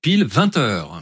pile 20h.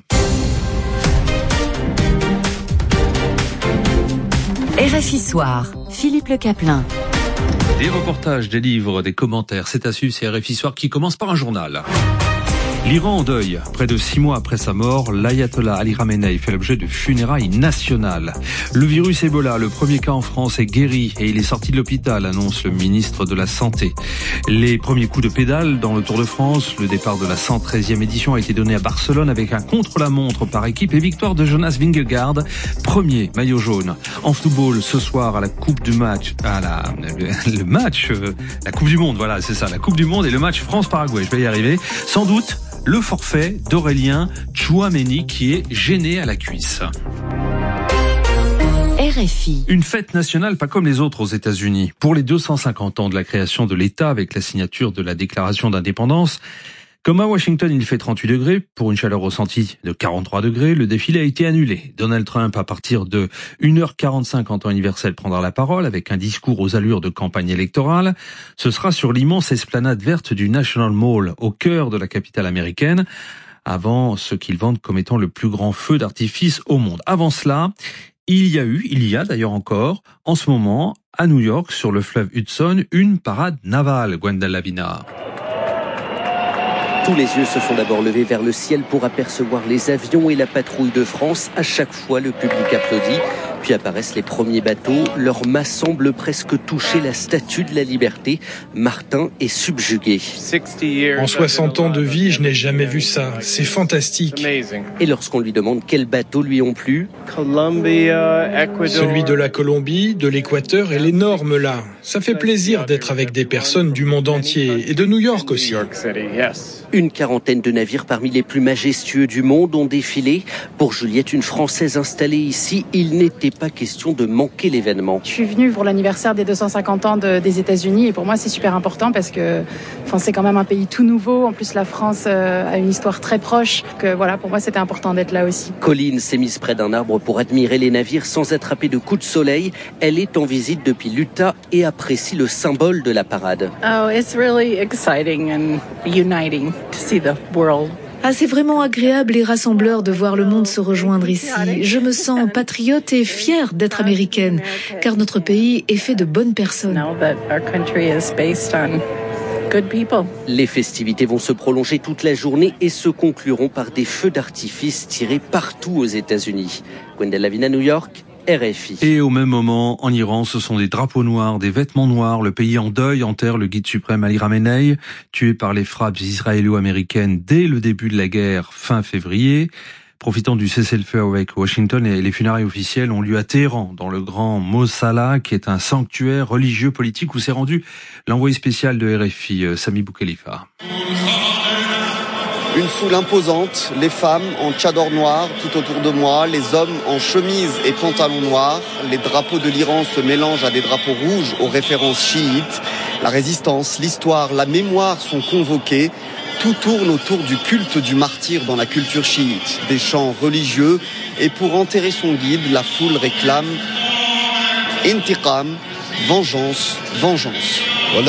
RFI Soir, Philippe Le Caplin. Des reportages, des livres, des commentaires, c'est à suivre, c'est RFI Soir qui commence par un journal. L'Iran en deuil. Près de 6 mois après sa mort, l'ayatollah Ali Khamenei fait l'objet de funérailles nationales. Le virus Ebola, le premier cas en France, est guéri et il est sorti de l'hôpital, annonce le ministre de la Santé. Les premiers coups de pédale dans le Tour de France, le départ de la 113e édition a été donné à Barcelone avec un contre-la-montre par équipe et victoire de Jonas Vingegaard, premier maillot jaune. En football, ce soir à la Coupe du Match, la Coupe du Monde, voilà, c'est ça, la Coupe du Monde et le match France-Paraguay, je vais y arriver. Sans doute, le forfait d'Aurélien Tchouaméni qui est gêné à la cuisse. RFI. Une fête nationale pas comme les autres aux États-Unis. Pour les 250 ans de la création de l'État avec la signature de la déclaration d'indépendance, comme à Washington, il fait 38 degrés, pour une chaleur ressentie de 43 degrés, le défilé a été annulé. Donald Trump, à partir de 1h45 en temps universel, prendra la parole avec un discours aux allures de campagne électorale. Ce sera sur l'immense esplanade verte du National Mall, au cœur de la capitale américaine, avant ce qu'ils vendent comme étant le plus grand feu d'artifice au monde. Avant cela, il y a d'ailleurs encore, en ce moment, à New York, sur le fleuve Hudson, une parade navale, Gwenda Lavina. Tous les yeux se sont d'abord levés vers le ciel pour apercevoir les avions et la patrouille de France. À chaque fois, le public applaudit. Puis apparaissent les premiers bateaux. Leur mât semble presque toucher la statue de la liberté. Martin est subjugué. En 60 ans de vie, je n'ai jamais vu ça. C'est fantastique. Et lorsqu'on lui demande quels bateaux lui ont plu, Celui de la Colombie, de l'Équateur et l'énorme là. Ça fait plaisir d'être avec des personnes du monde entier et de New York aussi. une quarantaine de navires parmi les plus majestueux du monde ont défilé. Pour Juliette, une Française installée ici, il n'était pas question de manquer l'événement. Je suis venue pour l'anniversaire des 250 ans des États-Unis et pour moi c'est super important parce que c'est quand même un pays tout nouveau. En plus la France a une histoire très proche. Pour moi c'était important d'être là aussi. Colline s'est mise près d'un arbre pour admirer les navires sans attraper de coups de soleil. Elle est en visite depuis l'Utah et apprécie le symbole de la parade. Oh, it's really exciting and uniting to see the world. Ah, c'est vraiment agréable et rassembleur de voir le monde se rejoindre ici. Je me sens patriote et fière d'être américaine, car notre pays est fait de bonnes personnes. Les festivités vont se prolonger toute la journée et se concluront par des feux d'artifice tirés partout aux États-Unis. Gwenda Lavina, New York, RFI. Et au même moment, en Iran, ce sont des drapeaux noirs, des vêtements noirs. Le pays en deuil enterre le guide suprême Ali Khamenei, tué par les frappes israélo-américaines dès le début de la guerre, fin février. Profitant du cessez-le-feu avec Washington, et les funérailles officielles ont lieu à Téhéran, dans le grand Mosala, qui est un sanctuaire religieux politique où s'est rendu l'envoyé spécial de RFI, Sami Boukhelifa. Une foule imposante, les femmes en tchador noir tout autour de moi, les hommes en chemise et pantalon noir. Les drapeaux de l'Iran se mélangent à des drapeaux rouges aux références chiites. La résistance, l'histoire, la mémoire sont convoqués. Tout tourne autour du culte du martyr dans la culture chiite. Des chants religieux et pour enterrer son guide, la foule réclame intiqam, vengeance, vengeance.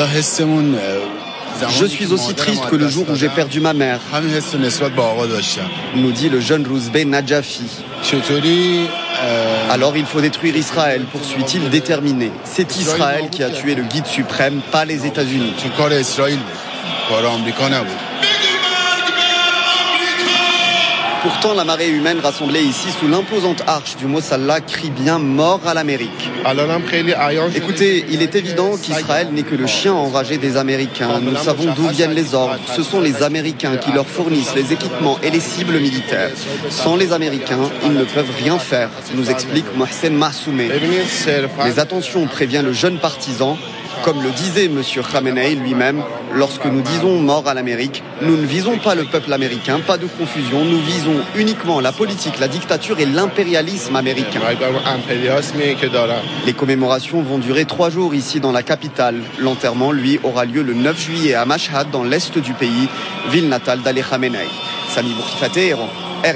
Je suis aussi triste que le jour où j'ai perdu ma mère, nous dit le jeune Rouzbeh Najafi. Alors il faut détruire Israël, poursuit-il déterminé. C'est Israël qui a tué le guide suprême, pas les États-Unis. Pourtant, la marée humaine rassemblée ici sous l'imposante arche du Mosalla crie bien mort à l'Amérique. Écoutez, il est évident qu'Israël n'est que le chien enragé des Américains. Nous savons d'où viennent les ordres. Ce sont les Américains qui leur fournissent les équipements et les cibles militaires. Sans les Américains, ils ne peuvent rien faire, nous explique Mohsen Mahsoumeh. Mais attention, prévient le jeune partisan. Comme le disait M. Khamenei lui-même, lorsque nous disons mort à l'Amérique, nous ne visons pas le peuple américain, pas de confusion, nous visons uniquement la politique, la dictature et l'impérialisme américain. Les commémorations vont durer 3 jours ici dans la capitale. L'enterrement, lui, aura lieu le 9 juillet à Mashhad, dans l'est du pays, ville natale d'Ali Khamenei. Sami Boukhelifa, Téhéran, RFI.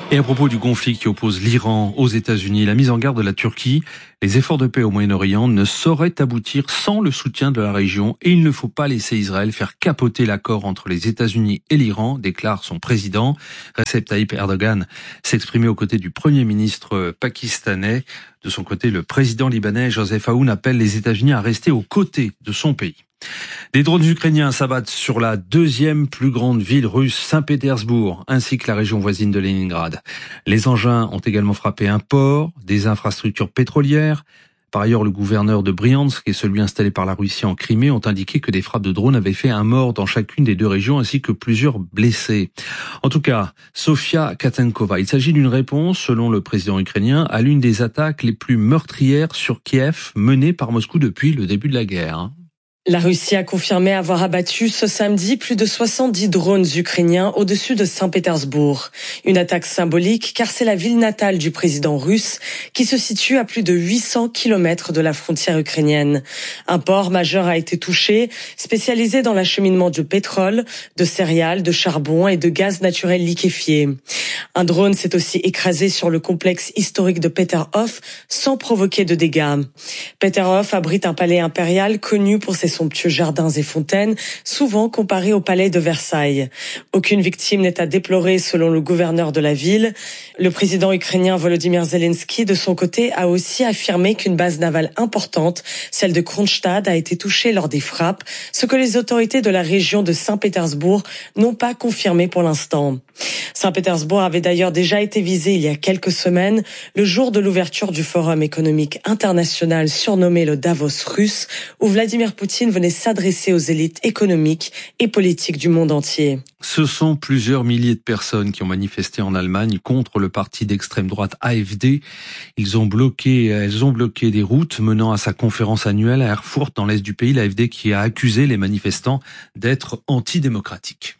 Et à propos du conflit qui oppose l'Iran aux États-Unis, la mise en garde de la Turquie, les efforts de paix au Moyen-Orient ne sauraient aboutir sans le soutien de la région et il ne faut pas laisser Israël faire capoter l'accord entre les États-Unis et l'Iran, déclare son président. Recep Tayyip Erdogan s'exprimait aux côtés du Premier ministre pakistanais. De son côté, le président libanais Joseph Aoun appelle les États-Unis à rester aux côtés de son pays. Des drones ukrainiens s'abattent sur la deuxième plus grande ville russe, Saint-Pétersbourg, ainsi que la région voisine de Leningrad. Les engins ont également frappé un port, des infrastructures pétrolières. Par ailleurs, le gouverneur de Briansk et celui installé par la Russie en Crimée ont indiqué que des frappes de drones avaient fait un mort dans chacune des deux régions ainsi que plusieurs blessés. En tout cas, Sofia Katenkova, il s'agit d'une réponse, selon le président ukrainien, à l'une des attaques les plus meurtrières sur Kiev menées par Moscou depuis le début de la guerre. La Russie a confirmé avoir abattu ce samedi plus de 70 drones ukrainiens au-dessus de Saint-Pétersbourg. Une attaque symbolique car c'est la ville natale du président russe qui se situe à plus de 800 km de la frontière ukrainienne. Un port majeur a été touché, spécialisé dans l'acheminement de pétrole, de céréales, de charbon et de gaz naturel liquéfié. Un drone s'est aussi écrasé sur le complexe historique de Peterhof sans provoquer de dégâts. Peterhof abrite un palais impérial connu pour ses somptueux jardins et fontaines, souvent comparés au palais de Versailles. Aucune victime n'est à déplorer selon le gouverneur de la ville. Le président ukrainien Volodymyr Zelensky, de son côté, a aussi affirmé qu'une base navale importante, celle de Kronstadt, a été touchée lors des frappes, ce que les autorités de la région de Saint-Pétersbourg n'ont pas confirmé pour l'instant. Saint-Pétersbourg avait d'ailleurs déjà été visé il y a quelques semaines, le jour de l'ouverture du Forum économique international surnommé le Davos russe, où Vladimir Poutine venait s'adresser aux élites économiques et politiques du monde entier. Ce sont plusieurs milliers de personnes qui ont manifesté en Allemagne contre le parti d'extrême droite AfD. Elles ont bloqué des routes menant à sa conférence annuelle à Erfurt dans l'est du pays. L'AfD qui a accusé les manifestants d'être antidémocratiques.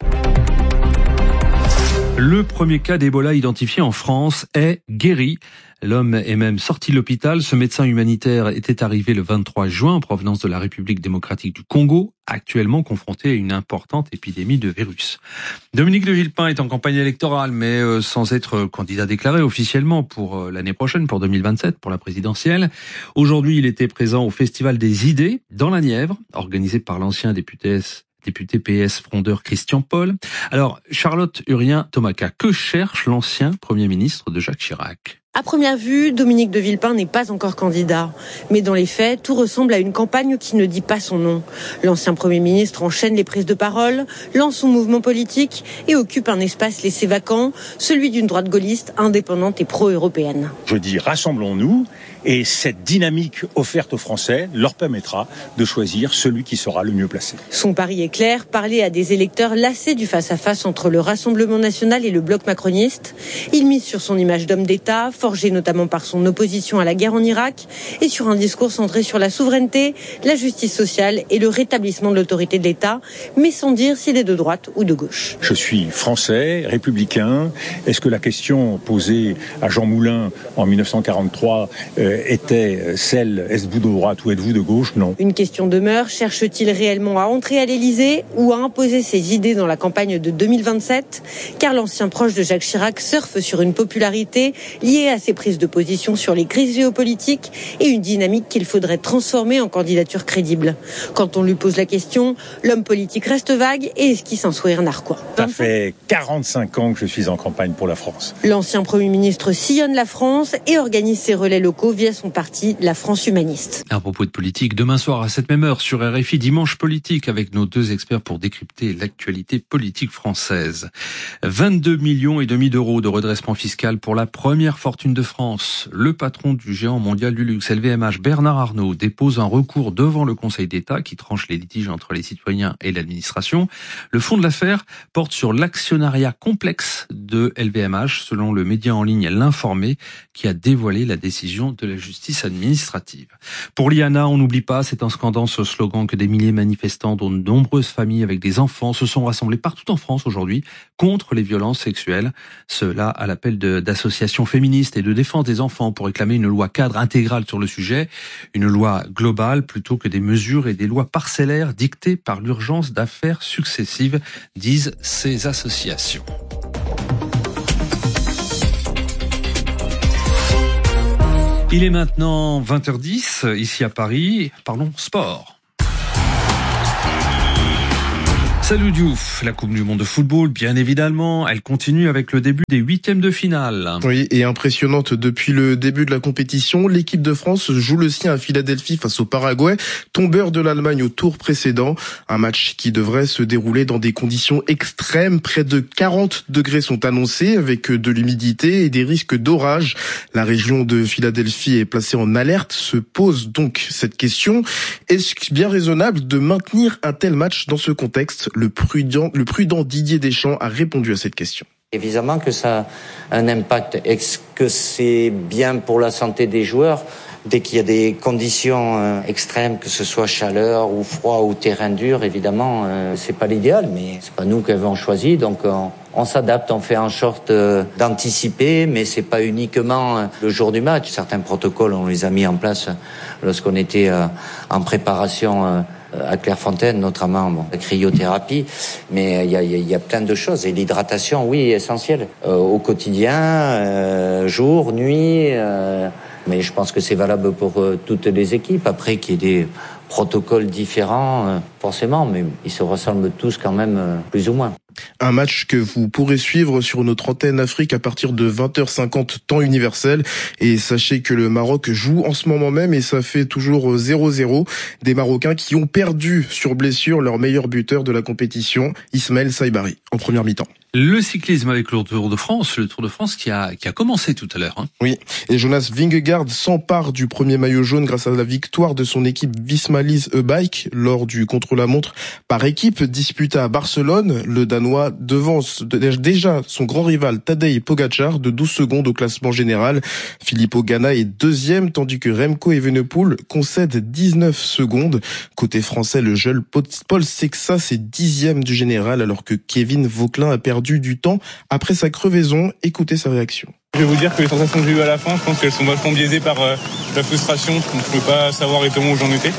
Le premier cas d'Ebola identifié en France est guéri. L'homme est même sorti de l'hôpital. Ce médecin humanitaire était arrivé le 23 juin en provenance de la République démocratique du Congo, actuellement confronté à une importante épidémie de virus. Dominique de Villepin est en campagne électorale, mais sans être candidat déclaré officiellement pour l'année prochaine, pour 2027, pour la présidentielle. Aujourd'hui, il était présent au Festival des idées dans la Nièvre, organisé par l'ancien député PS frondeur Christian Paul. Alors, Charlotte Urien-Tomaca, que cherche l'ancien Premier ministre de Jacques Chirac ? À première vue, Dominique de Villepin n'est pas encore candidat. Mais dans les faits, tout ressemble à une campagne qui ne dit pas son nom. L'ancien Premier ministre enchaîne les prises de parole, lance son mouvement politique et occupe un espace laissé vacant, celui d'une droite gaulliste indépendante et pro-européenne. Je dis rassemblons-nous et cette dynamique offerte aux Français leur permettra de choisir celui qui sera le mieux placé. Son pari est clair, parler à des électeurs lassés du face-à-face entre le Rassemblement national et le bloc macroniste. Il mise sur son image d'homme d'État, forgé notamment par son opposition à la guerre en Irak, et sur un discours centré sur la souveraineté, la justice sociale et le rétablissement de l'autorité de l'État, mais sans dire s'il est de droite ou de gauche. Je suis français, républicain. Est-ce que la question posée à Jean Moulin en 1943 était celle, êtes-vous de droite ou êtes-vous de gauche ? Non. Une question demeure, cherche-t-il réellement à entrer à l'Élysée ou à imposer ses idées dans la campagne de 2027 ? Car l'ancien proche de Jacques Chirac surfe sur une popularité liée à ses prises de position sur les crises géopolitiques et une dynamique qu'il faudrait transformer en candidature crédible. Quand on lui pose la question, l'homme politique reste vague et esquisse un sourire narquois. Ça fait 45 ans que je suis en campagne pour la France. L'ancien Premier ministre sillonne la France et organise ses relais locaux via son parti, la France humaniste. À propos de politique, demain soir à cette même heure sur RFI, Dimanche politique, avec nos deux experts pour décrypter l'actualité politique française. 22,5 millions d'euros de redressement fiscal pour la première fortune de France. Le patron du géant mondial du luxe, LVMH, Bernard Arnault, dépose un recours devant le Conseil d'État qui tranche les litiges entre les citoyens et l'administration. Le fond de l'affaire porte sur l'actionnariat complexe de LVMH, selon le média en ligne L'Informé, qui a dévoilé la décision de la justice administrative. Pour l'IANA, on n'oublie pas, c'est en scandant ce slogan que des milliers de manifestants, dont de nombreuses familles avec des enfants, se sont rassemblés partout en France aujourd'hui contre les violences sexuelles. Cela à l'appel d'associations féministes et de défense des enfants pour réclamer une loi cadre intégrale sur le sujet, une loi globale plutôt que des mesures et des lois parcellaires dictées par l'urgence d'affaires successives, disent ces associations. Il est maintenant 20h10, ici à Paris. Parlons sport. Salut Diouf, la Coupe du Monde de football, bien évidemment, elle continue avec le début des huitièmes de finale. Oui, et impressionnante depuis le début de la compétition, l'équipe de France joue le sien à Philadelphie face au Paraguay, tombeur de l'Allemagne au tour précédent. Un match qui devrait se dérouler dans des conditions extrêmes. Près de 40 degrés sont annoncés avec de l'humidité et des risques d'orage. La région de Philadelphie est placée en alerte. Se pose donc cette question. Est-ce bien raisonnable de maintenir un tel match dans ce contexte ? Le prudent Didier Deschamps a répondu à cette question. Évidemment que ça a un impact. Est-ce que c'est bien pour la santé des joueurs ? Dès qu'il y a des conditions extrêmes, que ce soit chaleur ou froid ou terrain dur, évidemment, c'est pas l'idéal, mais c'est pas nous qui avons choisi, donc on s'adapte, on fait en sorte d'anticiper, mais c'est pas uniquement le jour du match. Certains protocoles, on les a mis en place lorsqu'on était en préparation à Clairefontaine, notamment la cryothérapie, mais il y a plein de choses. Et l'hydratation, oui, est essentielle au quotidien, jour, nuit. Mais je pense que c'est valable pour toutes les équipes. Après, qu'il y ait des protocoles différents, forcément, mais ils se ressemblent tous quand même, plus ou moins. Un match que vous pourrez suivre sur notre antenne Afrique à partir de 20h50 temps universel. Et sachez que le Maroc joue en ce moment même et ça fait toujours 0-0. Des Marocains qui ont perdu sur blessure leur meilleur buteur de la compétition, Ismaël Saibari, en première mi-temps. Le cyclisme avec le Tour de France qui a commencé tout à l'heure. Oui, et Jonas Vingegaard s'empare du premier maillot jaune grâce à la victoire de son équipe Visma Lease E-Bike lors du contre-la-montre par équipe disputé à Barcelone. Le Danois devance déjà son grand rival Tadej Pogacar de 12 secondes au classement général. Filippo Ganna est deuxième tandis que Remco Evenepoel concède 19 secondes. Côté français, le jeune Paul Sexas est 10e du général alors que Kevin Vauquelin a perdu du temps après sa crevaison. Écoutez sa réaction. Je vais vous dire que les sensations que j'ai eues à la fin, je pense qu'elles sont vachement biaisées par la frustration. Donc je ne peux pas savoir exactement où j'en étais.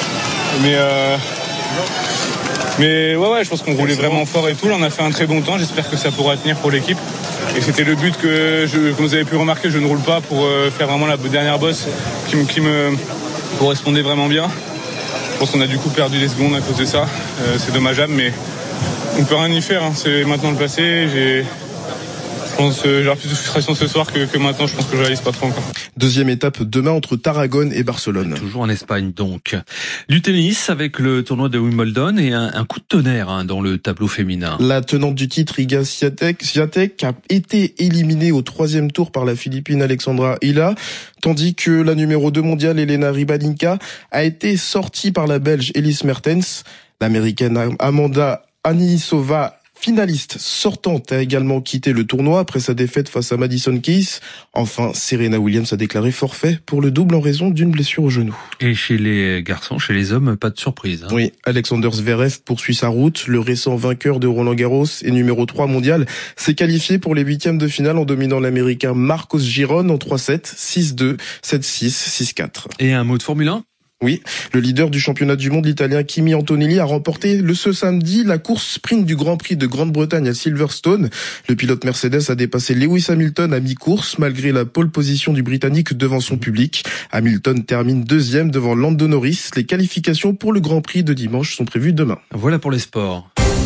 Mais ouais, je pense qu'on roulait vraiment fort et tout. Là, on a fait un très bon temps. J'espère que ça pourra tenir pour l'équipe. Et c'était le but comme vous avez pu remarquer, je ne roule pas pour faire vraiment la dernière bosse qui me correspondait vraiment bien. Je pense qu'on a du coup perdu des secondes à cause de ça. C'est dommageable, mais on peut rien y faire. C'est maintenant le passé. Je pense j'aurai plus de frustration ce soir que maintenant. Je pense que je réalise pas trop encore. Deuxième étape demain entre Tarragone et Barcelone. Toujours en Espagne donc. Du tennis avec le tournoi de Wimbledon et un coup de tonnerre dans le tableau féminin. La tenante du titre, Iga Swiatek, a été éliminée au 3e tour par la Philippine Alexandra Hila, tandis que la numéro 2 mondiale, Elena Rybakina, a été sortie par la Belge Elise Mertens. L'Américaine Amanda Anisova, finaliste sortante, a également quitté le tournoi après sa défaite face à Madison Keys. Enfin, Serena Williams a déclaré forfait pour le double en raison d'une blessure au genou. Et chez les garçons, chez les hommes, pas de surprise. Oui, Alexander Zverev poursuit sa route. Le récent vainqueur de Roland-Garros et numéro 3 mondial s'est qualifié pour les huitièmes de finale en dominant l'Américain Marcos Giron en 3-7, 6-2, 7-6, 6-4. Et un mot de Formule 1 ? Oui, le leader du championnat du monde, l'Italien Kimi Antonelli, a remporté ce samedi la course sprint du Grand Prix de Grande-Bretagne à Silverstone. Le pilote Mercedes a dépassé Lewis Hamilton à mi-course malgré la pole position du Britannique devant son public. Hamilton termine deuxième devant Lando Norris. Les qualifications pour le Grand Prix de dimanche sont prévues demain. Voilà pour les sports.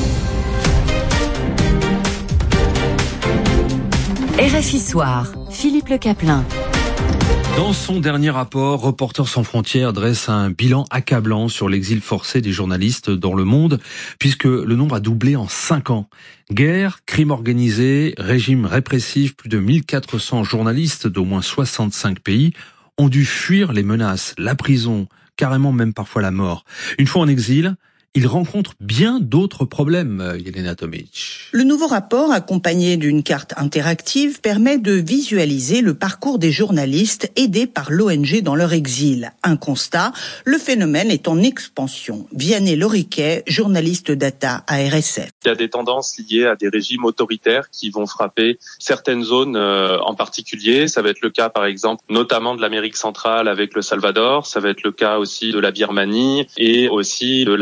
RFI Soir, Philippe Le Caplin. Dans son dernier rapport, Reporters sans frontières dresse un bilan accablant sur l'exil forcé des journalistes dans le monde, puisque le nombre a doublé en 5 ans. Guerre, crime organisé, régime répressif, plus de 1400 journalistes d'au moins 65 pays ont dû fuir les menaces, la prison, carrément même parfois la mort. Une fois en exil, il rencontre bien d'autres problèmes, Yelena Tomic. Le nouveau rapport, accompagné d'une carte interactive, permet de visualiser le parcours des journalistes aidés par l'ONG dans leur exil. Un constat, le phénomène est en expansion. Vianney Loriquet, journaliste data à RSF. Il y a des tendances liées à des régimes autoritaires qui vont frapper certaines zones en particulier. Ça va être le cas, par exemple, notamment de l'Amérique centrale avec le Salvador. Ça va être le cas aussi de la Birmanie et aussi de l'Afghanistan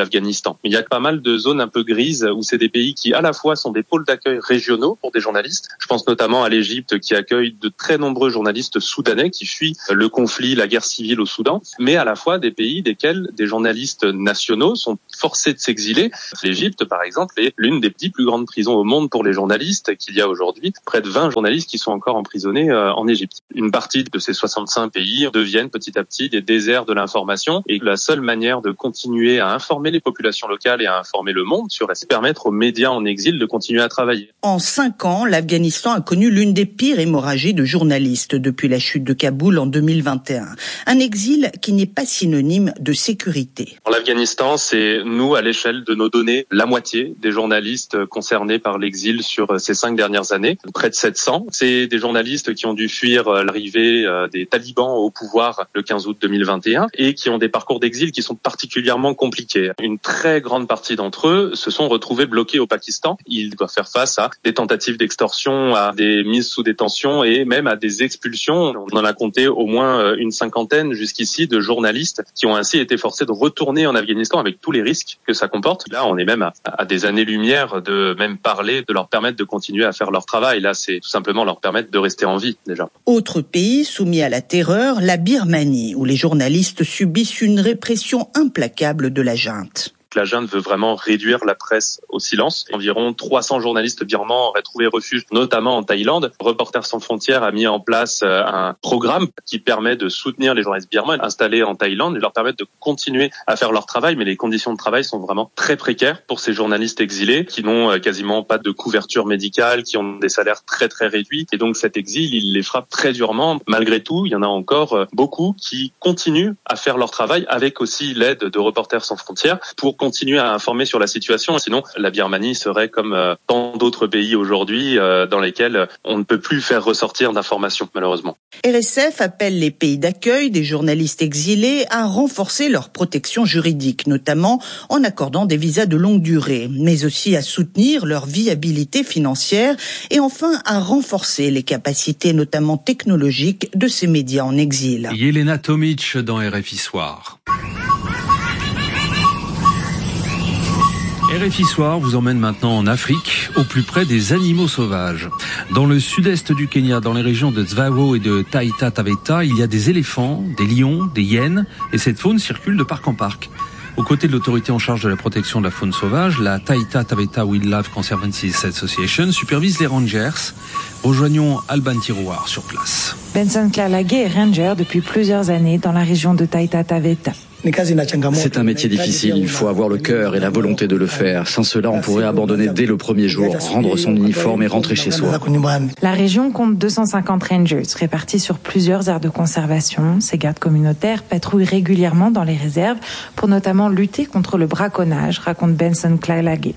constant. Il y a pas mal de zones un peu grises où c'est des pays qui à la fois sont des pôles d'accueil régionaux pour des journalistes. Je pense notamment à l'Égypte qui accueille de très nombreux journalistes soudanais qui fuient le conflit, la guerre civile au Soudan, mais à la fois des pays desquels des journalistes nationaux sont forcés de s'exiler. L'Égypte, par exemple, est l'une des 10 plus grandes prisons au monde pour les journalistes qu'il y a aujourd'hui. Près de 20 journalistes qui sont encore emprisonnés en Égypte. Une partie de ces 65 pays deviennent petit à petit des déserts de l'information et la seule manière de continuer à informer les populations locales et à informer le monde sur c'est permettre aux médias en exil de continuer à travailler. En 5 ans, l'Afghanistan a connu l'une des pires hémorragies de journalistes depuis la chute de Kaboul en 2021. Un exil qui n'est pas synonyme de sécurité. L'Afghanistan, c'est nous, à l'échelle de nos données, la moitié des journalistes concernés par l'exil sur ces 5 dernières années, près de 700. C'est des journalistes qui ont dû fuir l'arrivée des talibans au pouvoir le 15 août 2021 et qui ont des parcours d'exil qui sont particulièrement compliqués. Une très grande partie d'entre eux se sont retrouvés bloqués au Pakistan. Ils doivent faire face à des tentatives d'extorsion, à des mises sous détention et même à des expulsions. On en a compté au moins une 50aine jusqu'ici de journalistes qui ont ainsi été forcés de retourner en Afghanistan avec tous les risques que ça comporte. Là, on est même à des années-lumière de même parler, de leur permettre de continuer à faire leur travail. Là, c'est tout simplement leur permettre de rester en vie, déjà. Autre pays soumis à la terreur, la Birmanie, où les journalistes subissent une répression implacable de la junte. La junte veut vraiment réduire la presse au silence. Environ 300 journalistes birmans auraient trouvé refuge, notamment en Thaïlande. Reporters sans frontières a mis en place un programme qui permet de soutenir les journalistes birmans installés en Thaïlande et leur permettre de continuer à faire leur travail. Mais les conditions de travail sont vraiment très précaires pour ces journalistes exilés qui n'ont quasiment pas de couverture médicale, qui ont des salaires très très réduits. Et donc cet exil, il les frappe très durement. Malgré tout, il y en a encore beaucoup qui continuent à faire leur travail avec aussi l'aide de Reporters sans frontières pour continuer à informer sur la situation. Sinon, la Birmanie serait comme tant d'autres pays aujourd'hui dans lesquels on ne peut plus faire ressortir d'informations, malheureusement. RSF appelle les pays d'accueil des journalistes exilés à renforcer leur protection juridique, notamment en accordant des visas de longue durée, mais aussi à soutenir leur viabilité financière et enfin à renforcer les capacités, notamment technologiques, de ces médias en exil. Yelena Tomic dans RFI Soir. RFI Soir vous emmène maintenant en Afrique, au plus près des animaux sauvages. Dans le sud-est du Kenya, dans les régions de Tsavo et de Taita Taveta, il y a des éléphants, des lions, des hyènes, et cette faune circule de parc en parc. Aux côtés de l'autorité en charge de la protection de la faune sauvage, la Taita Taveta Wildlife Conservancy Association supervise les rangers. Rejoignons Alban Tirouar sur place. Benson Clarlagé est ranger depuis plusieurs années dans la région de Taita Taveta. C'est un métier difficile, il faut avoir le cœur et la volonté de le faire. Sans cela, on pourrait abandonner dès le premier jour, rendre son uniforme et rentrer chez soi. La région compte 250 rangers répartis sur plusieurs aires de conservation. Ces gardes communautaires patrouillent régulièrement dans les réserves pour notamment lutter contre le braconnage, raconte Benson Clarlagé.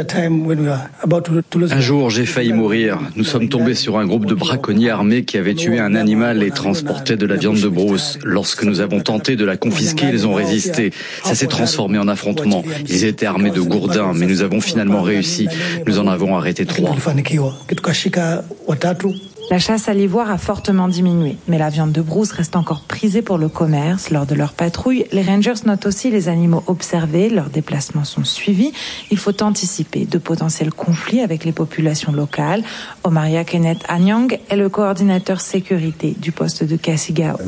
Un jour, j'ai failli mourir. Nous sommes tombés sur un groupe de braconniers armés qui avaient tué un animal et transportaient de la viande de brousse. Lorsque nous avons tenté de la confisquer, ils ont résisté. Ça s'est transformé en affrontement. Ils étaient armés de gourdins, mais nous avons finalement réussi. Nous en avons arrêté 3. La chasse à l'ivoire a fortement diminué, mais la viande de brousse reste encore prisée pour le commerce. Lors de leur patrouille, les rangers notent aussi les animaux observés, leurs déplacements sont suivis. Il faut anticiper de potentiels conflits avec les populations locales. Omaria Kenneth Anyang est le coordinateur sécurité du poste de Kassigao.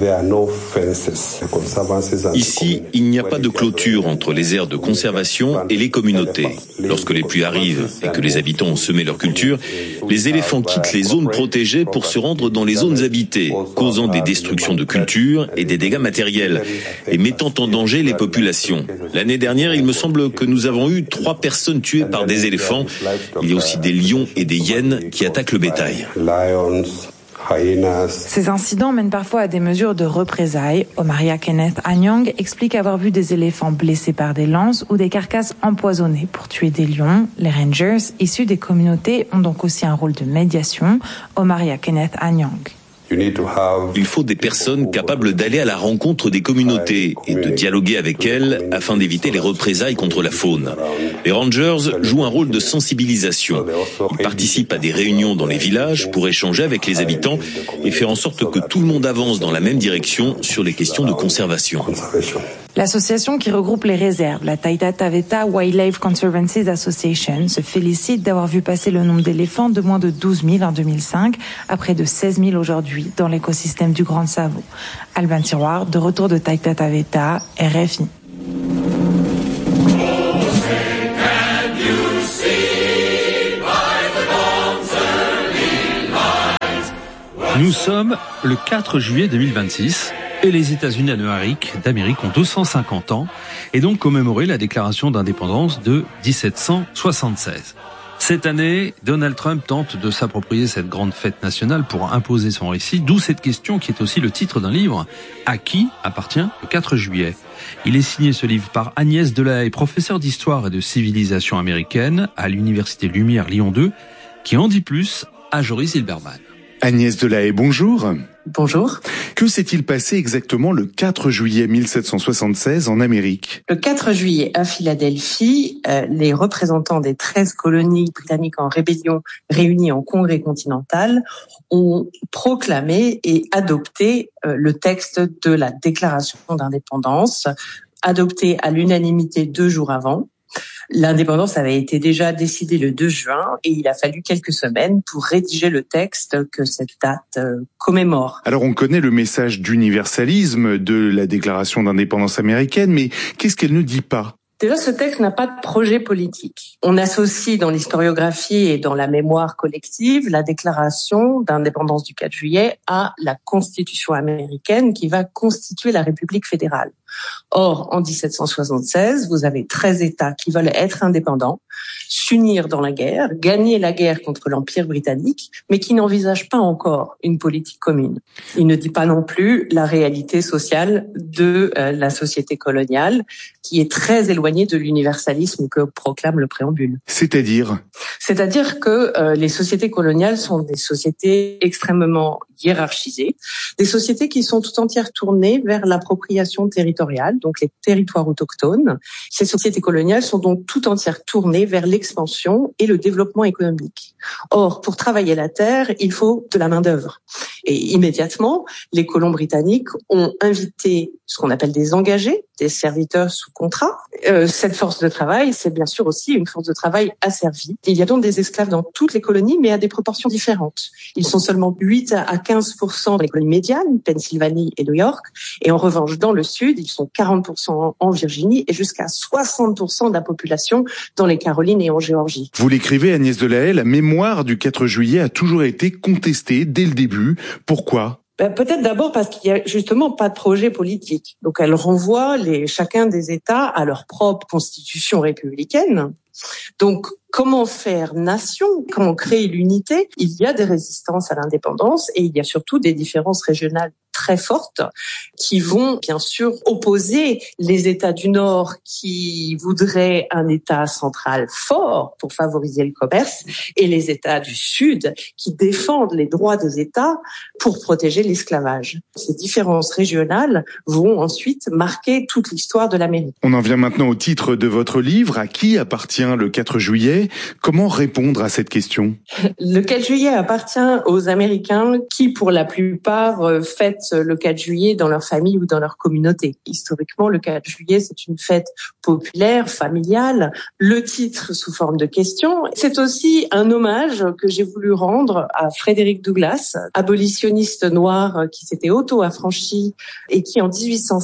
Ici, il n'y a pas de clôture entre les aires de conservation et les communautés. Lorsque les pluies arrivent et que les habitants ont semé leur culture, les éléphants quittent les zones protégées pour se rendre dans les zones habitées, causant des destructions de cultures et des dégâts matériels, et mettant en danger les populations. L'année dernière, il me semble que nous avons eu 3 personnes tuées par des éléphants. Il y a aussi des lions et des hyènes qui attaquent le bétail. Ces incidents mènent parfois à des mesures de représailles. Omaria Kenneth Anyang explique avoir vu des éléphants blessés par des lances ou des carcasses empoisonnées pour tuer des lions. Les rangers, issus des communautés, ont donc aussi un rôle de médiation. Omaria Kenneth Anyang. Il faut des personnes capables d'aller à la rencontre des communautés et de dialoguer avec elles afin d'éviter les représailles contre la faune. Les rangers jouent un rôle de sensibilisation. Ils participent à des réunions dans les villages pour échanger avec les habitants et faire en sorte que tout le monde avance dans la même direction sur les questions de conservation. L'association qui regroupe les réserves, la Taita Taveta Wildlife Conservancy Association, se félicite d'avoir vu passer le nombre d'éléphants de moins de 12 000 en 2005 à près de 16 000 aujourd'hui dans l'écosystème du Grand Tsavo. Albin Tiroir, de retour de Taita Taveta, RFI. Nous sommes le 4 juillet 2026 et les États-Unis d'Amérique ont 250 ans et donc commémoré la déclaration d'indépendance de 1776. Cette année, Donald Trump tente de s'approprier cette grande fête nationale pour imposer son récit, d'où cette question qui est aussi le titre d'un livre. À qui appartient le 4 juillet ? Il est signé ce livre par Agnès Delahaye, professeure d'histoire et de civilisation américaine à l'Université Lumière Lyon 2, qui en dit plus à Joris Hilberman. Agnès Delahaye, bonjour. Bonjour. Que s'est-il passé exactement le 4 juillet 1776 en Amérique ? Le 4 juillet à Philadelphie, les représentants des 13 colonies britanniques en rébellion réunis en congrès continental ont proclamé et adopté le texte de la déclaration d'indépendance, adopté à l'unanimité 2 jours avant. L'indépendance avait été déjà décidée le 2 juin et il a fallu quelques semaines pour rédiger le texte que cette date commémore. Alors on connaît le message d'universalisme de la déclaration d'indépendance américaine, mais qu'est-ce qu'elle ne dit pas ? Déjà, ce texte n'a pas de projet politique. On associe dans l'historiographie et dans la mémoire collective la déclaration d'indépendance du 4 juillet à la Constitution américaine qui va constituer la République fédérale. Or, en 1776, vous avez 13 États qui veulent être indépendants, s'unir dans la guerre, gagner la guerre contre l'Empire britannique, mais qui n'envisagent pas encore une politique commune. Il ne dit pas non plus la réalité sociale de la société coloniale, qui est très éloignée de l'universalisme que proclame le préambule. C'est-à-dire que les sociétés coloniales sont des sociétés extrêmement hiérarchisées, des sociétés qui sont tout entières tournées vers l'appropriation territoriale, donc les territoires autochtones. Ces sociétés coloniales sont donc tout entières tournées vers l'expansion et le développement économique. Or, pour travailler la terre, il faut de la main-d'œuvre. Et immédiatement, les colons britanniques ont invité ce qu'on appelle des engagés, des serviteurs sous contrat. Cette force de travail, c'est bien sûr aussi une force de travail asservie. Il y a donc des esclaves dans toutes les colonies, mais à des proportions différentes. Ils sont seulement 8 à 15% dans les colonies médianes, Pennsylvanie et New York. Et en revanche, dans le sud, ils sont 40% en Virginie et jusqu'à 60% de la population dans les Carolines et en Géorgie. Vous l'écrivez, Agnès Delahaye, la mémoire du 4 juillet a toujours été contestée dès le début. Pourquoi ? Peut-être d'abord parce qu'il y a justement pas de projet politique. Donc elle renvoie chacun des États à leur propre constitution républicaine. Donc comment faire nation, comment créer l'unité ? Il y a des résistances à l'indépendance et il y a surtout des différences régionales très fortes qui vont bien sûr opposer les États du Nord qui voudraient un État central fort pour favoriser le commerce et les États du Sud qui défendent les droits des États pour protéger l'esclavage. Ces différences régionales vont ensuite marquer toute l'histoire de l'Amérique. On en vient maintenant au titre de votre livre. À qui appartient le 4 juillet ? Comment répondre à cette question ? Le 4 juillet appartient aux Américains qui, pour la plupart, fêtent le 4 juillet dans leur famille ou dans leur communauté. Historiquement, le 4 juillet, c'est une fête populaire, familiale. Le titre sous forme de question, c'est aussi un hommage que j'ai voulu rendre à Frederick Douglass, abolitionniste noir qui s'était auto-affranchi et qui, en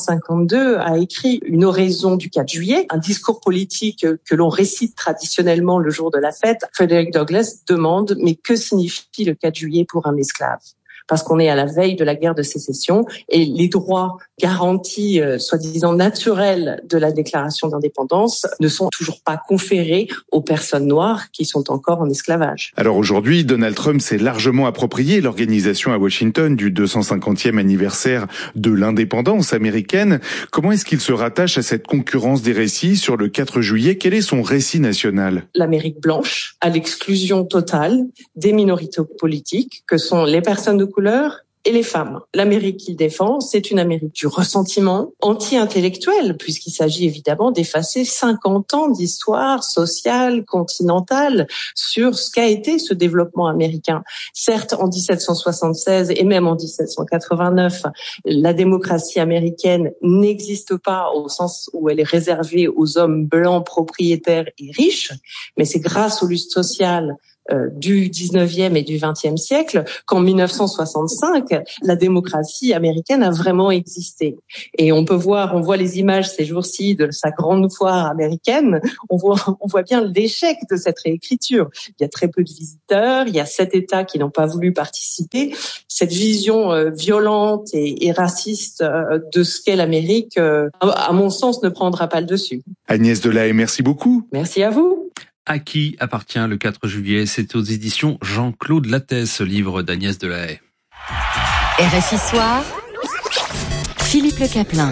1852, a écrit une oraison du 4 juillet, un discours politique que l'on récite traditionnellement le jour de la fête. Frederick Douglass demande « Mais que signifie le 4 juillet pour un esclave ?» Parce qu'on est à la veille de la guerre de sécession et les droits garantis, soi-disant naturels de la déclaration d'indépendance ne sont toujours pas conférés aux personnes noires qui sont encore en esclavage. Alors aujourd'hui, Donald Trump s'est largement approprié l'organisation à Washington du 250e anniversaire de l'indépendance américaine. Comment est-ce qu'il se rattache à cette concurrence des récits sur le 4 juillet ? Quel est son récit national ? L'Amérique blanche, à l'exclusion totale des minorités politiques, que sont les personnes de couleur et les femmes. L'Amérique qu'il défend, c'est une Amérique du ressentiment, anti-intellectuel, puisqu'il s'agit évidemment d'effacer 50 ans d'histoire sociale, continentale, sur ce qu'a été ce développement américain. Certes, en 1776 et même en 1789, la démocratie américaine n'existe pas au sens où elle est réservée aux hommes blancs propriétaires et riches, mais c'est grâce au lustre social du 19e et du 20e siècle qu'en 1965, la démocratie américaine a vraiment existé. Et on voit les images ces jours-ci de sa grande foire américaine, on voit bien l'échec de cette réécriture. Il y a très peu de visiteurs, il y a 7 États qui n'ont pas voulu participer. Cette vision violente et raciste de ce qu'est l'Amérique, à mon sens, ne prendra pas le dessus. Agnès Delahaye, merci beaucoup. Merci à vous. À qui appartient le 4 juillet? C'est aux éditions Jean-Claude Lattès, ce livre d'Agnès Delahaye. RFI Soir, Philippe Le Caplin.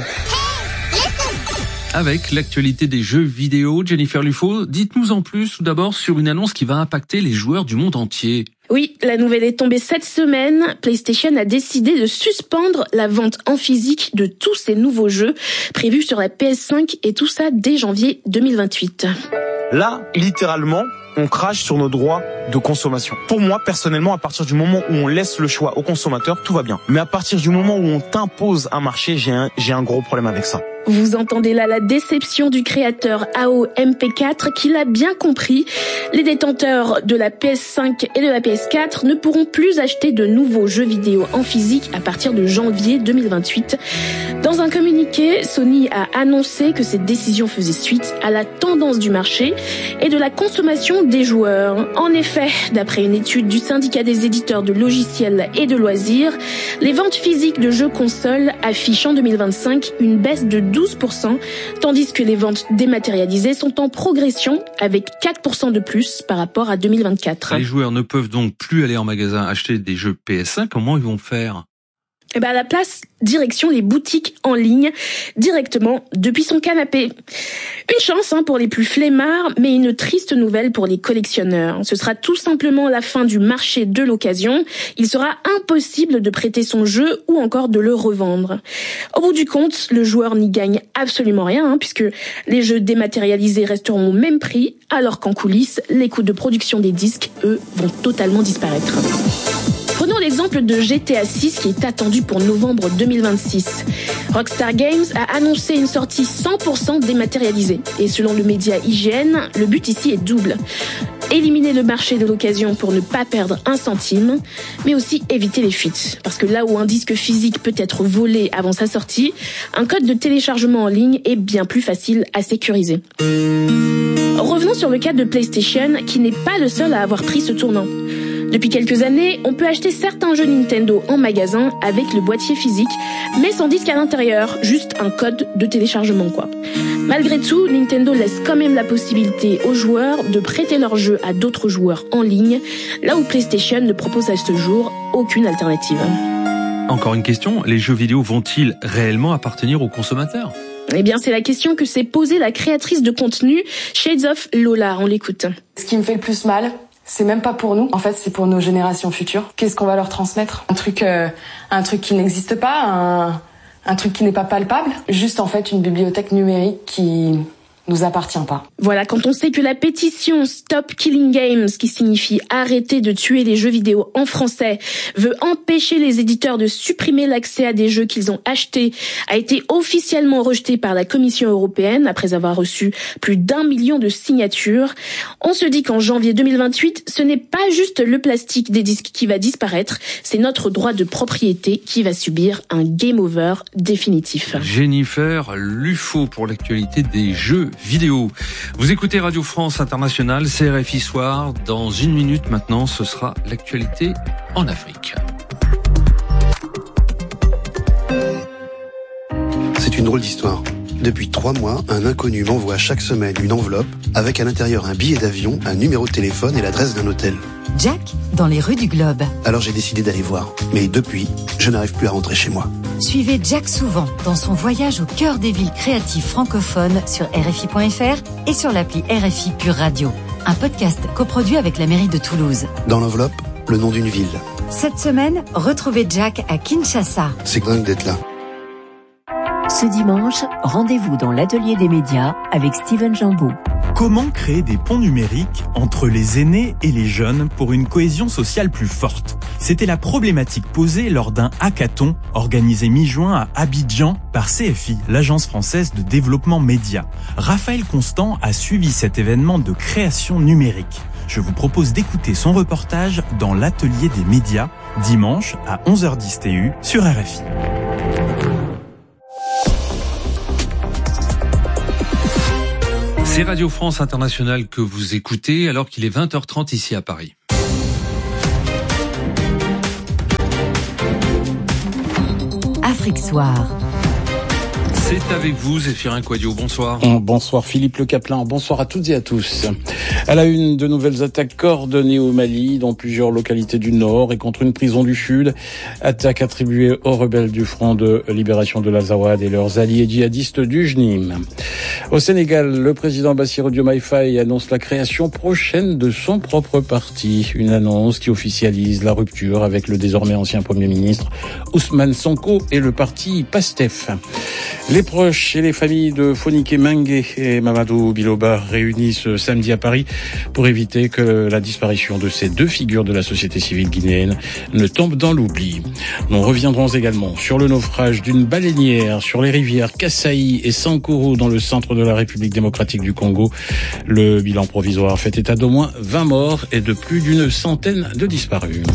Avec l'actualité des jeux vidéo, Jennifer Lufo, dites-nous en plus tout d'abord sur une annonce qui va impacter les joueurs du monde entier. Oui, la nouvelle est tombée cette semaine. PlayStation a décidé de suspendre la vente en physique de tous ses nouveaux jeux prévus sur la PS5 et tout ça dès janvier 2028. Là, littéralement, on crache sur nos droits de consommation. Pour moi, personnellement, à partir du moment où on laisse le choix au consommateur, tout va bien. Mais à partir du moment où on t'impose un marché, j'ai un gros problème avec ça. Vous entendez là la déception du créateur AO MP4 qui l'a bien compris. Les détenteurs de la PS5 et de la PS4 ne pourront plus acheter de nouveaux jeux vidéo en physique à partir de janvier 2028. Dans un communiqué, Sony a annoncé que cette décision faisait suite à la tendance du marché et de la consommation des joueurs. En effet, d'après une étude du syndicat des éditeurs de logiciels et de loisirs, les ventes physiques de jeux consoles affichent en 2025 une baisse de 12%, tandis que les ventes dématérialisées sont en progression avec 4% de plus par rapport à 2024. Les joueurs ne peuvent donc plus aller en magasin acheter des jeux PS5. Comment ils vont faire ? À la place, direction les boutiques en ligne, directement depuis son canapé. Une chance pour les plus flemmards, mais une triste nouvelle pour les collectionneurs. Ce sera tout simplement la fin du marché de l'occasion. Il sera impossible de prêter son jeu ou encore de le revendre. Au bout du compte, le joueur n'y gagne absolument rien, puisque les jeux dématérialisés resteront au même prix, alors qu'en coulisses, les coûts de production des disques, eux, vont totalement disparaître. Prenons l'exemple de GTA 6 qui est attendu pour novembre 2026. Rockstar Games a annoncé une sortie 100% dématérialisée. Et selon le média IGN, le but ici est double. Éliminer le marché de l'occasion pour ne pas perdre un centime, mais aussi éviter les fuites. Parce que là où un disque physique peut être volé avant sa sortie, un code de téléchargement en ligne est bien plus facile à sécuriser. Revenons sur le cas de PlayStation, qui n'est pas le seul à avoir pris ce tournant. Depuis quelques années, on peut acheter certains jeux Nintendo en magasin avec le boîtier physique, mais sans disque à l'intérieur, juste un code de téléchargement quoi. Malgré tout, Nintendo laisse quand même la possibilité aux joueurs de prêter leurs jeux à d'autres joueurs en ligne, là où PlayStation ne propose à ce jour aucune alternative. Encore une question, les jeux vidéo vont-ils réellement appartenir aux consommateurs ? Eh bien, c'est la question que s'est posée la créatrice de contenu Shades of Lola. On l'écoute. Ce qui me fait le plus mal, c'est même pas pour nous. En fait, c'est pour nos générations futures. Qu'est-ce qu'on va leur transmettre ? Un truc qui n'existe pas, un truc qui n'est pas palpable. Juste, en fait, une bibliothèque numérique qui nous appartient pas. Voilà, quand on sait que la pétition Stop Killing Games, qui signifie arrêter de tuer les jeux vidéo en français, veut empêcher les éditeurs de supprimer l'accès à des jeux qu'ils ont achetés, a été officiellement rejetée par la Commission européenne après avoir reçu plus d'1 million de signatures. On se dit qu'en janvier 2028, ce n'est pas juste le plastique des disques qui va disparaître, c'est notre droit de propriété qui va subir un game over définitif. Jennifer Lufo pour l'actualité des jeux vidéo. Vous écoutez Radio France Internationale, c'est RFI Soir. Dans une minute maintenant, ce sera l'actualité en Afrique. C'est une drôle d'histoire. Depuis 3 mois, un inconnu m'envoie chaque semaine une enveloppe avec à l'intérieur un billet d'avion, un numéro de téléphone et l'adresse d'un hôtel. Jack, dans les rues du Globe. Alors j'ai décidé d'aller voir. Mais depuis, je n'arrive plus à rentrer chez moi. Suivez Jack Souvent dans son voyage au cœur des villes créatives francophones sur RFI.fr et sur l'appli RFI Pure Radio. Un podcast coproduit avec la mairie de Toulouse. Dans l'enveloppe, le nom d'une ville. Cette semaine, retrouvez Jack à Kinshasa. C'est dingue d'être là. Ce dimanche, rendez-vous dans l'atelier des médias avec Steven Jambeau. Comment créer des ponts numériques entre les aînés et les jeunes pour une cohésion sociale plus forte ? C'était la problématique posée lors d'un hackathon organisé mi-juin à Abidjan par CFI, l'agence française de développement média. Raphaël Constant a suivi cet événement de création numérique. Je vous propose d'écouter son reportage dans l'atelier des médias, dimanche à 11h10 TU sur RFI. C'est Radio France Internationale que vous écoutez alors qu'il est 20h30 ici à Paris. Afrique Soir. C'est avec vous, Zéphirin Quadio. Bonsoir. Bonsoir Philippe Le Caplin. Bonsoir à toutes et à tous. À la une, de nouvelles attaques coordonnées au Mali, dans plusieurs localités du Nord et contre une prison du Sud. Attaques attribuées aux rebelles du Front de Libération de l'Azawad et leurs alliés djihadistes du JNIM. Au Sénégal, le président Bassirou Diomaye Faye annonce la création prochaine de son propre parti. Une annonce qui officialise la rupture avec le désormais ancien Premier ministre Ousmane Sonko et le parti PASTEF. Les proches et les familles de Fonike Mengue et Mamadou Biloba réunis ce samedi à Paris pour éviter que la disparition de ces deux figures de la société civile guinéenne ne tombe dans l'oubli. Nous reviendrons également sur le naufrage d'une baleinière sur les rivières Kasaï et Sankuru dans le centre de la République démocratique du Congo. Le bilan provisoire fait état d'au moins 20 morts et de plus d'une centaine de disparus.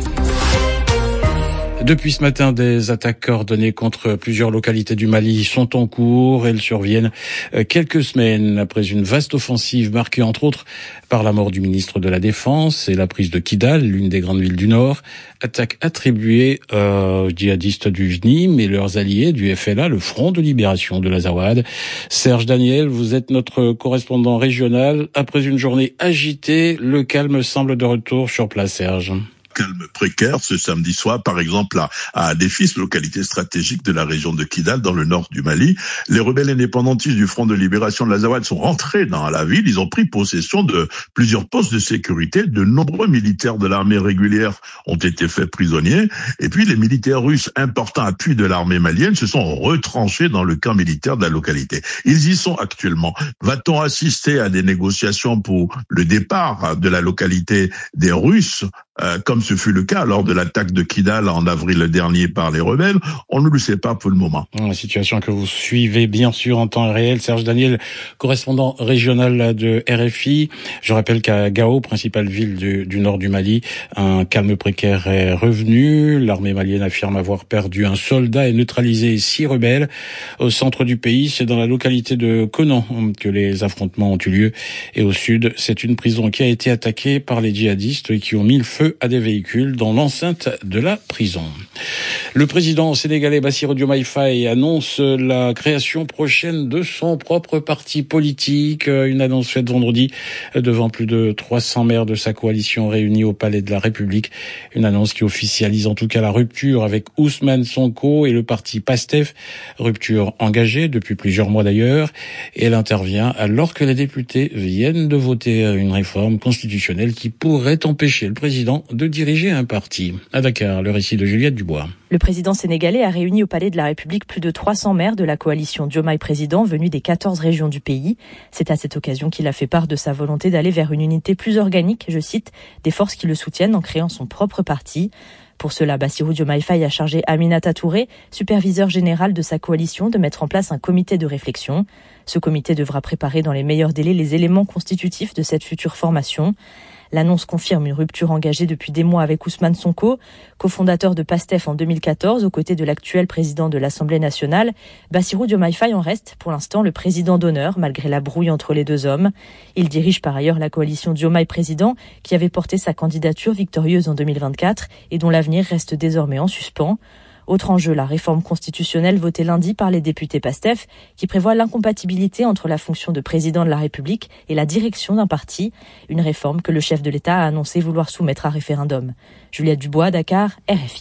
Depuis ce matin, des attaques coordonnées contre plusieurs localités du Mali sont en cours. Elles surviennent quelques semaines après une vaste offensive marquée entre autres par la mort du ministre de la Défense et la prise de Kidal, l'une des grandes villes du Nord. Attaques attribuées aux djihadistes du JNIM et leurs alliés du FLA, le Front de Libération de l'Azawad. Serge Daniel, vous êtes notre correspondant régional. Après une journée agitée, le calme semble de retour sur place, Serge. Calme précaire ce samedi soir, par exemple à Adéfis, localité stratégique de la région de Kidal, dans le nord du Mali. Les rebelles indépendantistes du Front de Libération de l'Azawad sont rentrés dans la ville. Ils ont pris possession de plusieurs postes de sécurité. De nombreux militaires de l'armée régulière ont été faits prisonniers. Et puis les militaires russes, importants appui de l'armée malienne, se sont retranchés dans le camp militaire de la localité. Ils y sont actuellement. Va-t-on assister à des négociations pour le départ de la localité des Russes, comme ce fut le cas lors de l'attaque de Kidal en avril dernier par les rebelles? On ne le sait pas pour le moment. La situation que vous suivez bien sûr en temps réel. Serge Daniel, correspondant régional de RFI. Je rappelle qu'à Gao, principale ville du nord du Mali, un calme précaire est revenu. L'armée malienne affirme avoir perdu un soldat et neutralisé 6 rebelles. Au centre du pays, c'est dans la localité de Konan que les affrontements ont eu lieu. Et au sud, c'est une prison qui a été attaquée par les djihadistes qui ont mis le feu à des véhicules dans l'enceinte de la prison. Le président sénégalais Bassirou Diomaye Faye annonce la création prochaine de son propre parti politique. Une annonce faite vendredi devant plus de 300 maires de sa coalition réunis au Palais de la République. Une annonce qui officialise en tout cas la rupture avec Ousmane Sonko et le parti PASTEF. Rupture engagée depuis plusieurs mois d'ailleurs. Et elle intervient alors que les députés viennent de voter une réforme constitutionnelle qui pourrait empêcher le président de diriger un parti. À Dakar, le récit de Juliette Dubois. Le président sénégalais a réuni au Palais de la République plus de 300 maires de la coalition Diomaye Président venus des 14 régions du pays. C'est à cette occasion qu'il a fait part de sa volonté d'aller vers une unité plus organique, je cite, des forces qui le soutiennent en créant son propre parti. Pour cela, Bassirou Diomaye Faye a chargé Aminata Touré, superviseur général de sa coalition, de mettre en place un comité de réflexion. Ce comité devra préparer dans les meilleurs délais les éléments constitutifs de cette future formation. L'annonce confirme une rupture engagée depuis des mois avec Ousmane Sonko, cofondateur de PASTEF en 2014, aux côtés de l'actuel président de l'Assemblée nationale. Bassirou Diomaye Faye en reste, pour l'instant, le président d'honneur, malgré la brouille entre les deux hommes. Il dirige par ailleurs la coalition Diomaye Président, qui avait porté sa candidature victorieuse en 2024 et dont l'avenir reste désormais en suspens. Autre enjeu, la réforme constitutionnelle votée lundi par les députés PASTEF qui prévoit l'incompatibilité entre la fonction de président de la République et la direction d'un parti. Une réforme que le chef de l'État a annoncé vouloir soumettre à référendum. Juliette Dubois, Dakar, RFI.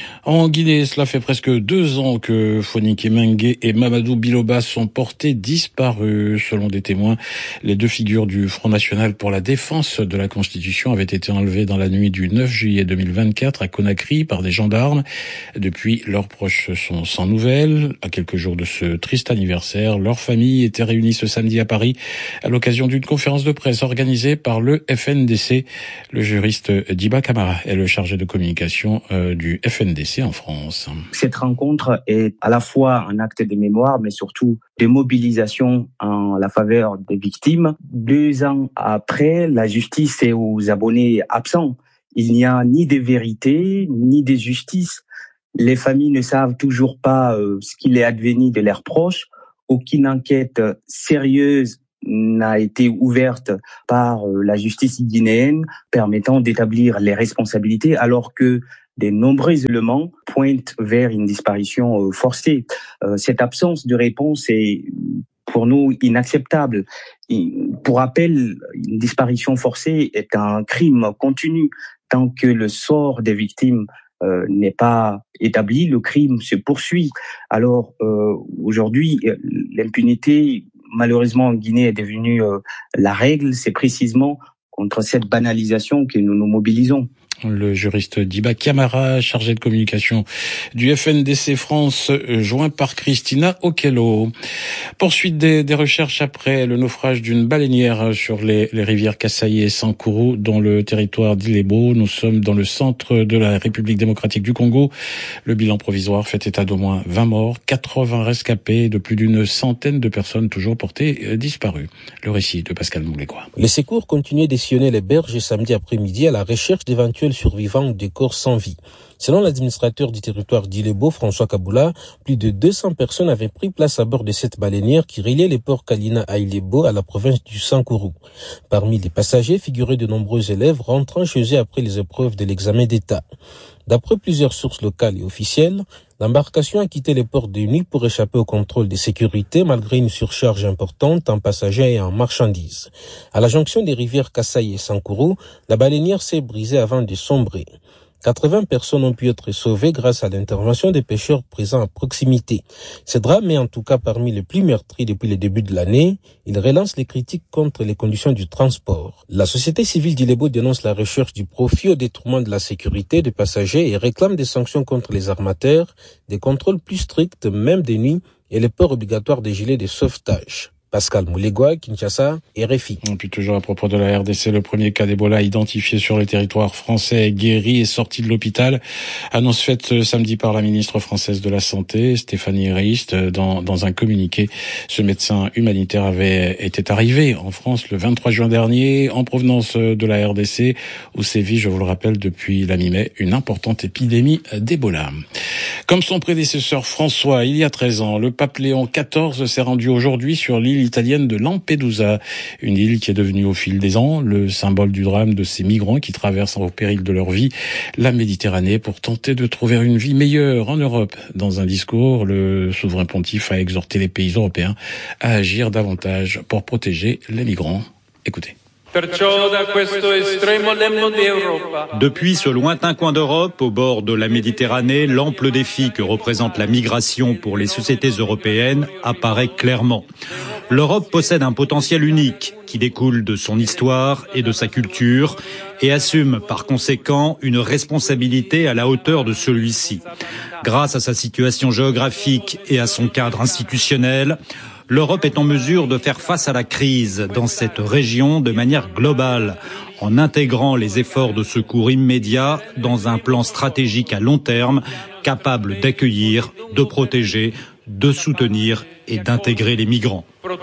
En Guinée, cela fait presque 2 ans que Fonike Mengue et Mamadou Biloba sont portés disparus. Selon des témoins, les 2 figures du Front National pour la défense de la Constitution avaient été enlevées dans la nuit du 9 juillet 2024 à Conakry par des gendarmes. Depuis, leurs proches sont sans nouvelles. À quelques jours de ce triste anniversaire, leurs familles étaient réunies ce samedi à Paris à l'occasion d'une conférence de presse organisée par le FNDC. Le juriste Diba Camara est le chargé de communication du FNDC en France. Cette rencontre est à la fois un acte de mémoire, mais surtout de mobilisation en la faveur des victimes. 2 ans après, la justice est aux abonnés absents. Il n'y a ni de vérité, ni de justice. Les familles ne savent toujours pas ce qu'il est advenu de leurs proches. Aucune enquête sérieuse n'a été ouverte par la justice guinéenne permettant d'établir les responsabilités, alors que de nombreux éléments pointent vers une disparition forcée. Cette absence de réponse est pour nous inacceptable. Pour rappel, une disparition forcée est un crime continu. Tant que le sort des victimes n'est pas établi, le crime se poursuit. Alors aujourd'hui, l'impunité, malheureusement en Guinée, est devenue la règle. C'est précisément contre cette banalisation que nous nous mobilisons. Le juriste Diba Camara, chargé de communication du FNDC France, joint par Christina Okello. Poursuite des recherches après le naufrage d'une baleinière sur les rivières Kasaï et Sankourou dans le territoire d'Ilebo. Nous sommes dans le centre de la République démocratique du Congo. Le bilan provisoire fait état d'au moins 20 morts, 80 rescapés et de plus d'une centaine de personnes toujours portées disparues. Le récit de Pascal Moulégois. Les secours continuaient de sillonner les berges samedi après-midi à la recherche d'éventuels survivants des corps sans vie. Selon l'administrateur du territoire d'Ilebo, François Kaboula, plus de 200 personnes avaient pris place à bord de cette baleinière qui reliait les ports Kalina à Ilebo à la province du Sankourou. Parmi les passagers figuraient de nombreux élèves rentrant chez eux après les épreuves de l'examen d'État. D'après plusieurs sources locales et officielles, l'embarcation a quitté les ports de nuit pour échapper au contrôle de sécurité malgré une surcharge importante en passagers et en marchandises. À la jonction des rivières Kasaï et Sankourou, la baleinière s'est brisée avant de sombrer. 80 personnes ont pu être sauvées grâce à l'intervention des pêcheurs présents à proximité. Ce drame est en tout cas parmi les plus meurtriers depuis le début de l'année. Il relance les critiques contre les conditions du transport. La société civile d'Ilebo dénonce la recherche du profit au détriment de la sécurité des passagers et réclame des sanctions contre les armateurs, des contrôles plus stricts, même de nuit, et le port obligatoire des gilets de sauvetage. Pascal Moulégois, Kinshasa, RFI. Et puis toujours à propos de la RDC, le premier cas d'Ebola identifié sur le territoire français est guéri et sorti de l'hôpital. Annonce faite samedi par la ministre française de la Santé, Stéphanie Rist, dans un communiqué. Ce médecin humanitaire était arrivé en France le 23 juin dernier en provenance de la RDC où sévit, je vous le rappelle, depuis la mi-mai, une importante épidémie d'Ebola. Comme son prédécesseur François, il y a 13 ans, le pape Léon XIV s'est rendu aujourd'hui sur l'île italienne de Lampedusa, une île qui est devenue au fil des ans le symbole du drame de ces migrants qui traversent au péril de leur vie la Méditerranée pour tenter de trouver une vie meilleure en Europe. Dans un discours, le souverain pontife a exhorté les pays européens à agir davantage pour protéger les migrants. Écoutez. Depuis ce lointain coin d'Europe, au bord de la Méditerranée, l'ample défi que représente la migration pour les sociétés européennes apparaît clairement. L'Europe possède un potentiel unique qui découle de son histoire et de sa culture et assume par conséquent une responsabilité à la hauteur de celui-ci. Grâce à sa situation géographique et à son cadre institutionnel, l'Europe est en mesure de faire face à la crise dans cette région de manière globale, en intégrant les efforts de secours immédiats dans un plan stratégique à long terme, capable d'accueillir, de protéger, de soutenir et d'intégrer les migrants.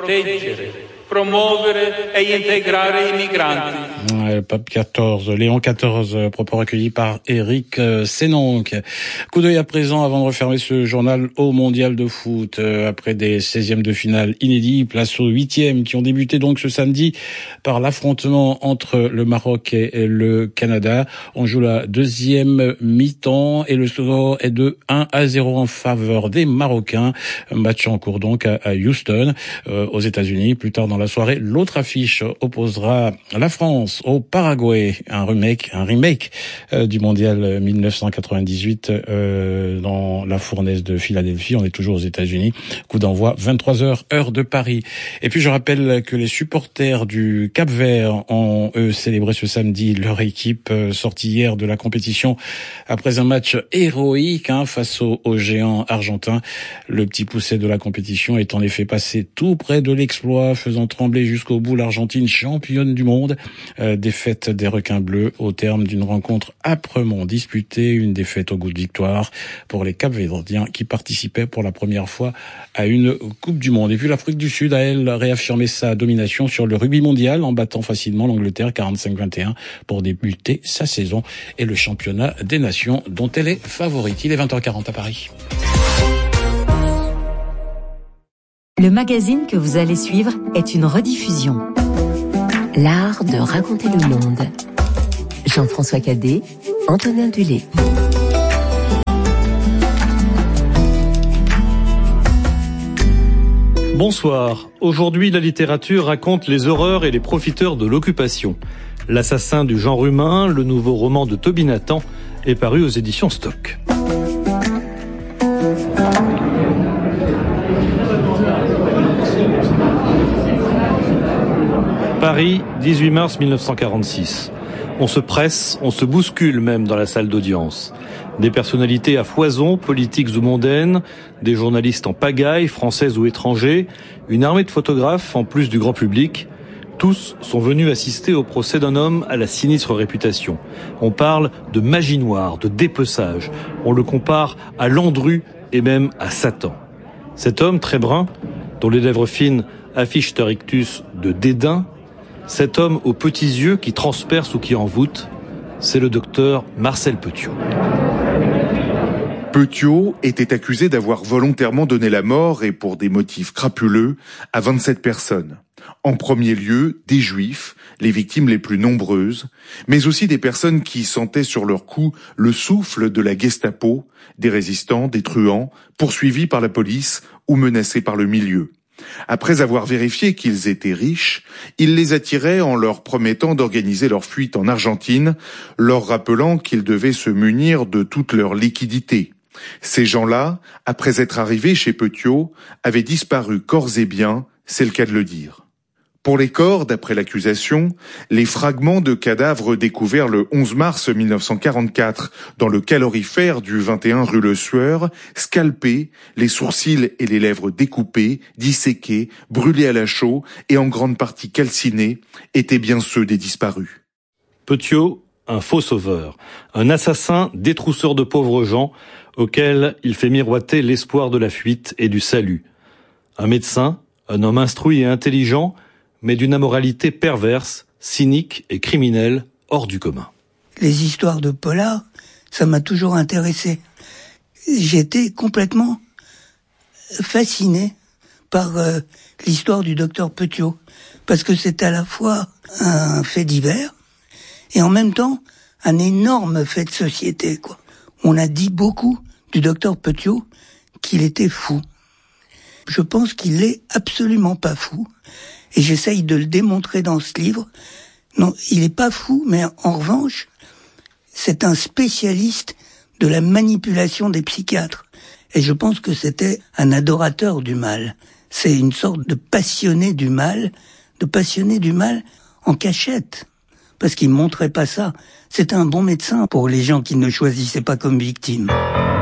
Le pape 14, Léon XIV, propos recueillis par Éric Sénonc. Coup d'œil à présent avant de refermer ce journal au mondial de foot. Après des 16e de finale inédits, place aux 8e qui ont débuté donc ce samedi par l'affrontement entre le Maroc et le Canada. On joue la deuxième mi-temps et le score est de 1-0 en faveur des Marocains. Match en cours donc à Houston, aux États-Unis. Plus tard dans la soirée. L'autre affiche opposera la France au Paraguay, un remake du mondial 1998 dans la fournaise de Philadelphie. On est toujours aux États-Unis. Coup d'envoi 23h heure de Paris. Et puis je rappelle que les supporters du Cap-Vert ont célébré ce samedi leur équipe sortie hier de la compétition après un match héroïque face aux géants argentins. Le petit pousset de la compétition est en effet passé tout près de l'exploit, faisant trembler jusqu'au bout l'Argentine championne du monde. Défaite des requins bleus au terme d'une rencontre âprement disputée, une défaite au goût de victoire pour les Cap-Verdiens qui participaient pour la première fois à une Coupe du Monde. Et puis l'Afrique du Sud a, elle, réaffirmé sa domination sur le rugby mondial en battant facilement l'Angleterre 45-21 pour débuter sa saison et le championnat des nations dont elle est favorite. Il est 20h40 à Paris. Le magazine que vous allez suivre est une rediffusion. L'art de raconter le monde. Jean-François Cadet, Antonin Dulé. Bonsoir. Aujourd'hui, la littérature raconte les horreurs et les profiteurs de l'occupation. L'assassin du genre humain, le nouveau roman de Toby Nathan, est paru aux éditions Stock. Paris, 18 mars 1946. On se presse, on se bouscule même dans la salle d'audience. Des personnalités à foison, politiques ou mondaines, des journalistes en pagaille, françaises ou étrangers, une armée de photographes en plus du grand public. Tous sont venus assister au procès d'un homme à la sinistre réputation. On parle de magie noire, de dépeçage. On le compare à Landru et même à Satan. Cet homme très brun, dont les lèvres fines affichent un rictus de dédain, cet homme aux petits yeux qui transpercent ou qui envoûtent, c'est le docteur Marcel Petiot. Petiot était accusé d'avoir volontairement donné la mort, et pour des motifs crapuleux, à 27 personnes. En premier lieu, des juifs, les victimes les plus nombreuses, mais aussi des personnes qui sentaient sur leur cou le souffle de la Gestapo, des résistants, des truands, poursuivis par la police ou menacés par le milieu. Après avoir vérifié qu'ils étaient riches, il les attirait en leur promettant d'organiser leur fuite en Argentine, leur rappelant qu'ils devaient se munir de toute leur liquidité. Ces gens-là, après être arrivés chez Petiot, avaient disparu corps et biens, c'est le cas de le dire. Pour les corps, d'après l'accusation, les fragments de cadavres découverts le 11 mars 1944 dans le calorifère du 21 rue Le Sueur, scalpés, les sourcils et les lèvres découpés, disséqués, brûlés à la chaux et en grande partie calcinés, étaient bien ceux des disparus. Petiot, un faux sauveur, un assassin détrousseur de pauvres gens, auquel il fait miroiter l'espoir de la fuite et du salut. Un médecin, un homme instruit et intelligent, mais d'une amoralité perverse, cynique et criminelle hors du commun. Les histoires de polar, ça m'a toujours intéressé. J'étais complètement fasciné par l'histoire du docteur Petiot, parce que c'est à la fois un fait divers et en même temps un énorme fait de société, quoi. On a dit beaucoup du docteur Petiot qu'il était fou. Je pense qu'il est absolument pas fou. Et j'essaye de le démontrer dans ce livre. Non, il est pas fou, mais en revanche, c'est un spécialiste de la manipulation des psychiatres. Et je pense que c'était un adorateur du mal. C'est une sorte de passionné du mal en cachette. Parce qu'il montrait pas ça. C'était un bon médecin pour les gens qui ne choisissaient pas comme victime.